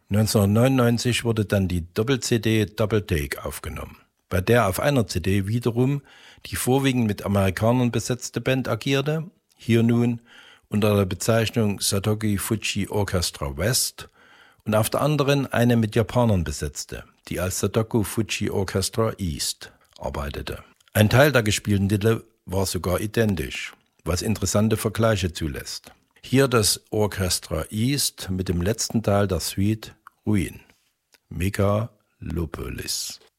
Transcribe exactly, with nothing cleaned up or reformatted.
neunzehnhundertneunundneunzig wurde dann die Doppel-C D Double Take aufgenommen, bei der auf einer C D wiederum die vorwiegend mit Amerikanern besetzte Band agierte, hier nun unter der Bezeichnung Satoki Fuji Orchestra West, und auf der anderen eine mit Japanern besetzte, die als Satoku Fuji Orchestra East arbeitete. Ein Teil der gespielten Titel war sogar identisch, was interessante Vergleiche zulässt. Hier das Orchestra East mit dem letzten Teil der Suite Ruin, Megalopolis.